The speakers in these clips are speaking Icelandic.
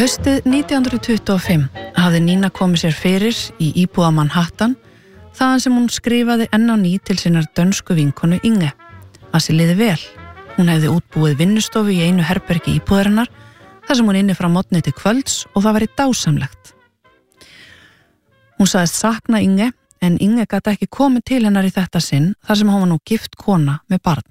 Haustið 1925 hafði Nína komið sér fyrir í íbúða Manhattan þaðan sem hún skrifaði enn á ný til sinnar dönsku vinkonu Inge. Það sé liði vel. Hún hefði útbúið vinnustofu í einu herbergi íbúðarinnar þar sem hún inni frá morgni til kvölds og það væri dásamlegt. Hún sagðist sakna Inge en Inge gat ekki komið til hennar í þetta sinn þar sem hún var nú gift kona með barn.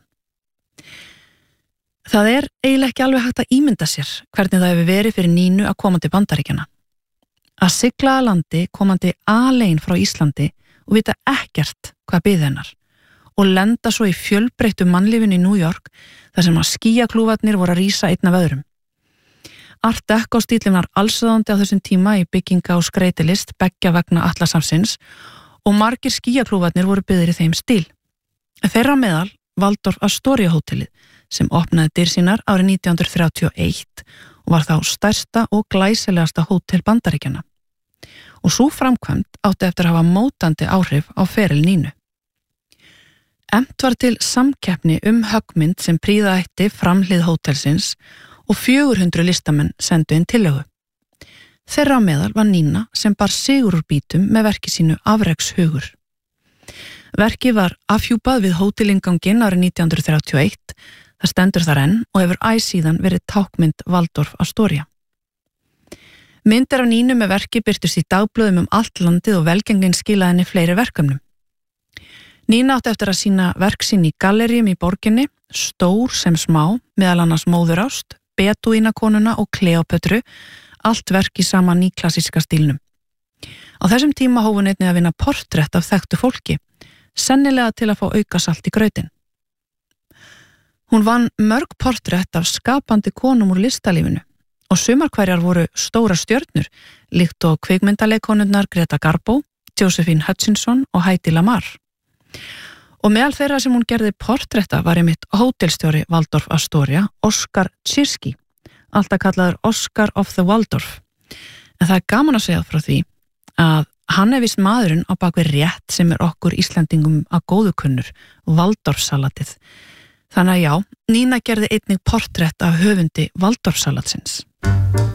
Það eiginlega ekki alveg hægt að ímynda sér hvernig það hefur verið fyrir Nínu að koma til Bandaríkjanna. Að sigla að landi komandi alein frá Íslandi og vita ekkert hvað biði hennar og lenda svo í fjölbreyttu mannlífinu í New York þar sem að skýjaklúfarnir voru að rísa einn af öðrum. Art Deco stíllinn var allsráðandi á þessum tíma í bygginga og skreytilist beggja vegna Atlantshafsins og margir skýjaklúfarnir voru byggðir í þeim stíl. Þeirra meðal Waldorf Astoria hótelið sem opnaði dyr sínar árið 1931 og var þá stærsta og glæsilegasta hótel Bandaríkjanna. Og sú framkvæmd átti eftir að hafa mótandi áhrif á feril Nínu. Efnt var til samkeppni höggmynd sem prýða ætti framhlið hótelsins og 400 listamenn sendu inn tillögu. Þeirra á meðal var Nína sem bar sigur úr bítum með verki sínu Afrekshugur. Verkið var afhjúpað við hótelinganginn árið 1931. Það stendur þar enn og hefur síðan verið tákmynd Waldorf Astoria. Myndir af Nínu með verki birtust í dagblöðum allt landið og velgengnin skilaði henni fleiri verkefnum. Nína átti eftir að sýna verk sín í galleríum í borginni, stór sem smá, meðal annars Móðurást, Bedúínakonuna og Kleópötru, allt verk í sama nýklassíska stílnum. Á þessum tíma hóf hún einnig að vinna portrett af þekktu fólki, sennilega til að fá aukasalt í grautinn. Hún vann mörg portrett af skapandi konum úr listalífinu og sumar hverjar voru stóra stjörnur líkt og kvikmyndaleikkonurnar Greta Garbo, Josephine Hutchinson og Heidi Lamar. Og meðal þeirra sem hún gerði portretta var einmitt hótelstjóri Waldorf Astoria, Oskar Tchirski, alltaf kallaður Oscar of the Waldorf. En það gaman að segja frá því að hann vist maðurinn á bakvið rétt sem okkur Íslendingum að góðu kunnur, Waldorfsalatið. Þannig að já, Nína gerði einnig portrett af höfundi Waldorfsalatsins.